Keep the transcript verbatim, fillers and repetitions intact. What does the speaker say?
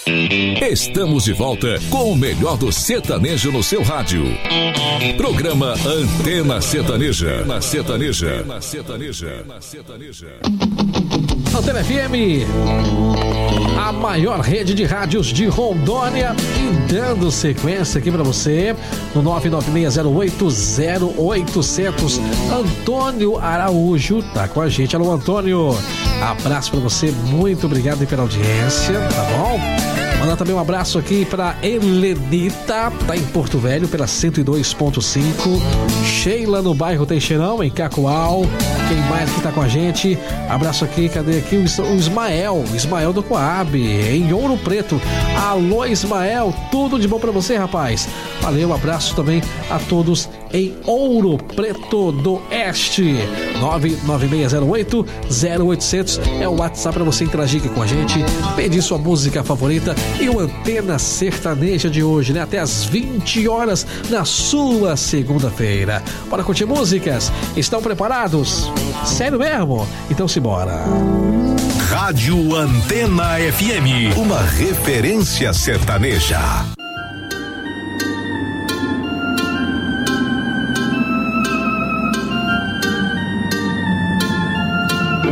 Estamos de volta com o melhor do sertanejo no seu rádio. Programa Antena Sertaneja. Na Sertaneja. Na Sertaneja. Na Sertaneja. Antena F M, a maior rede de rádios de Rondônia, e dando sequência aqui para você no nove nove seis zero oito zero oito zero zero. Antônio Araújo tá com a gente. Alô, Antônio, abraço para você, muito obrigado pela audiência, tá bom? Mandar também um abraço aqui para Helenita, tá em Porto Velho, pela cento e dois ponto cinco. Sheila no bairro Teixeirão, em Cacoal. Quem mais que tá com a gente? Abraço aqui, cadê aqui? O Ismael, Ismael do Coab, em Ouro Preto. Alô, Ismael, tudo de bom para você, rapaz. Valeu, um abraço também a todos em Ouro Preto do Oeste. nove nove seis zero oito zero oito zero zero é o WhatsApp para você interagir aqui com a gente, pedir sua música favorita e o Antena Sertaneja de hoje, né? Até às vinte horas na sua segunda-feira. Bora curtir músicas? Estão preparados? Sério mesmo? Então simbora. Rádio Antena F M, uma referência sertaneja.